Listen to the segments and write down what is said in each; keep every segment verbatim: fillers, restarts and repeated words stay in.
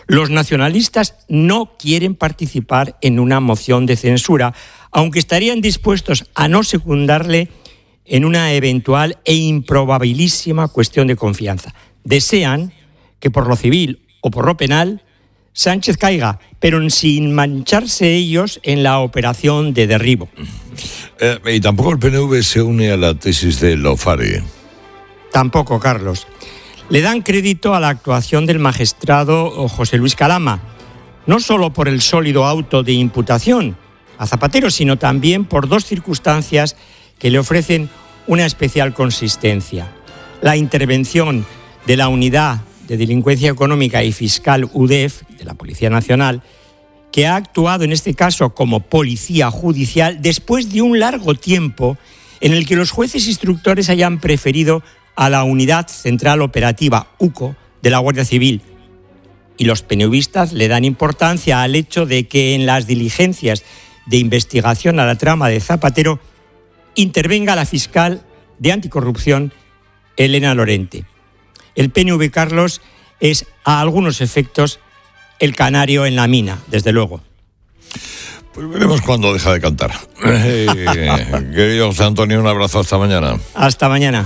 Los nacionalistas no quieren participar en una moción de censura, aunque estarían dispuestos a no secundarle en una eventual e improbabilísima cuestión de confianza. Desean que por lo civil o por lo penal Sánchez caiga, pero sin mancharse ellos en la operación de derribo. Eh, y tampoco el P N V se une a la tesis de Lofare. Tampoco, Carlos. Le dan crédito a la actuación del magistrado José Luis Calama, no solo por el sólido auto de imputación a Zapatero, sino también por dos circunstancias que le ofrecen una especial consistencia. La intervención de la Unidad de Delincuencia Económica y Fiscal U D E F, de la Policía Nacional, que ha actuado en este caso como policía judicial después de un largo tiempo en el que los jueces instructores hayan preferido a la Unidad Central Operativa, U C O, de la Guardia Civil. Y los penevistas le dan importancia al hecho de que en las diligencias de investigación a la trama de Zapatero intervenga la fiscal de anticorrupción, Elena Lorente. El P N V, Carlos, es a algunos efectos el canario en la mina, desde luego. Pues veremos cuándo deja de cantar. Eh, querido José Antonio, un abrazo, hasta mañana. Hasta mañana.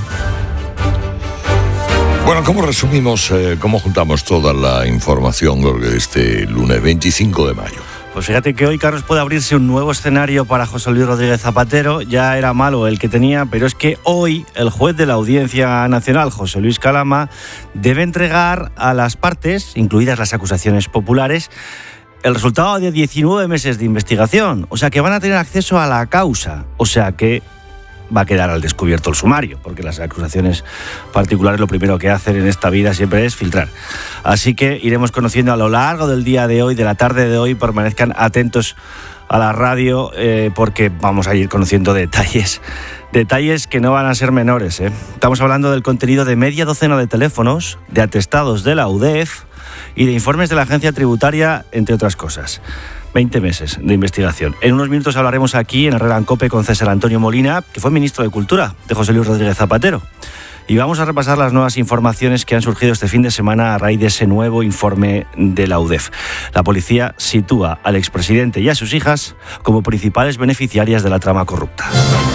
Bueno, ¿cómo resumimos, eh, cómo juntamos toda la información de este lunes veinticinco de mayo? Pues fíjate que hoy, Carlos, puede abrirse un nuevo escenario para José Luis Rodríguez Zapatero. Ya era malo el que tenía, pero es que hoy el juez de la Audiencia Nacional, José Luis Calama, debe entregar a las partes, incluidas las acusaciones populares, el resultado de diecinueve meses de investigación. O sea que van a tener acceso a la causa. O sea que va a quedar al descubierto el sumario, porque las acusaciones particulares lo primero que hacen en esta vida siempre es filtrar. Así que iremos conociendo a lo largo del día de hoy, de la tarde de hoy. Permanezcan atentos a la radio eh, porque vamos a ir conociendo detalles, detalles que no van a ser menores, ¿eh? Estamos hablando del contenido de media docena de teléfonos, de atestados de la U D E F y de informes de la Agencia Tributaria, entre otras cosas. veinte meses de investigación. En unos minutos hablaremos aquí en Herrera en Cope con César Antonio Molina, que fue ministro de Cultura de José Luis Rodríguez Zapatero. Y vamos a repasar las nuevas informaciones que han surgido este fin de semana a raíz de ese nuevo informe de la U D E F. La policía sitúa al expresidente y a sus hijas como principales beneficiarias de la trama corrupta.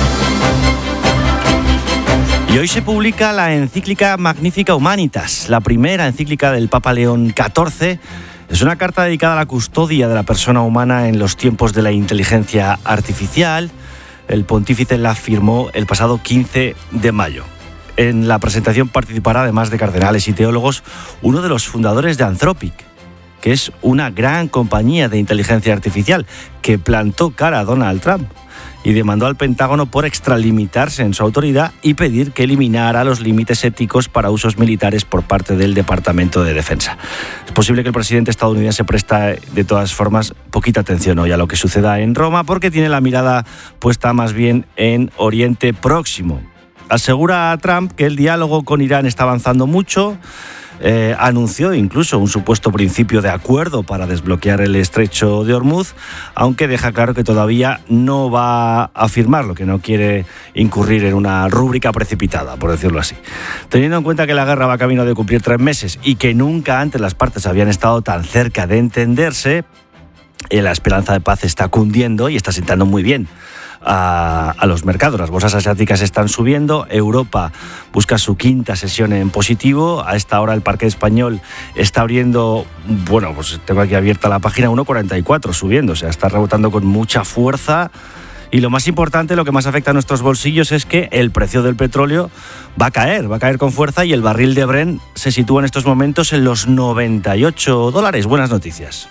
Y hoy se publica la encíclica Magnifica Humanitas, la primera encíclica del Papa León catorce. Es una carta dedicada a la custodia de la persona humana en los tiempos de la inteligencia artificial. El pontífice la firmó el pasado quince de mayo. En la presentación participará, además de cardenales y teólogos, uno de los fundadores de Anthropic, que es una gran compañía de inteligencia artificial que plantó cara a Donald Trump y demandó al Pentágono por extralimitarse en su autoridad y pedir que eliminara los límites éticos para usos militares por parte del Departamento de Defensa. Es posible que el presidente estadounidense presta, de todas formas, poquita atención hoy a lo que suceda en Roma, porque tiene la mirada puesta más bien en Oriente Próximo. Asegura a Trump que el diálogo con Irán está avanzando mucho. Eh, anunció incluso un supuesto principio de acuerdo para desbloquear el estrecho de Hormuz, aunque deja claro que todavía no va a firmarlo, que no quiere incurrir en una rúbrica precipitada, por decirlo así. Teniendo en cuenta que la guerra va camino de cumplir tres meses y que nunca antes las partes habían estado tan cerca de entenderse, eh, la esperanza de paz está cundiendo y está sentando muy bien A, a los mercados. Las bolsas asiáticas están subiendo, Europa busca su quinta sesión en positivo. A esta hora el parquet español está abriendo, bueno, pues tengo aquí abierta la página, uno cuarenta y cuatro subiendo, o sea, está rebotando con mucha fuerza. Y lo más importante, lo que más afecta a nuestros bolsillos es que el precio del petróleo va a caer, va a caer con fuerza y el barril de Brent se sitúa en estos momentos en los noventa y ocho dólares. Buenas noticias.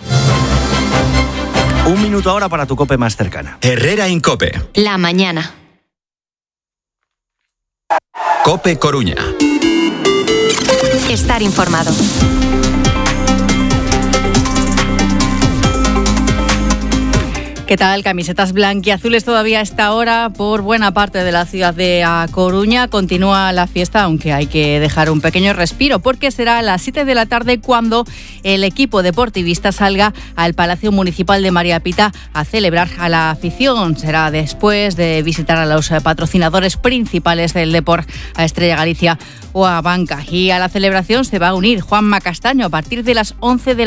Un minuto ahora para tu COPE más cercana. Herrera en Cope. La mañana. Cope Coruña. Estar informado. ¿Qué tal? Camisetas blanquiazules todavía a esta hora por buena parte de la ciudad de A Coruña. Continúa la fiesta, aunque hay que dejar un pequeño respiro, porque será a las siete de la tarde cuando el equipo deportivista salga al Palacio Municipal de María Pita a celebrar a la afición. Será después de visitar a los patrocinadores principales del deporte, a Estrella Galicia o a Banca. Y a la celebración se va a unir Juanma Castaño a partir de las once de la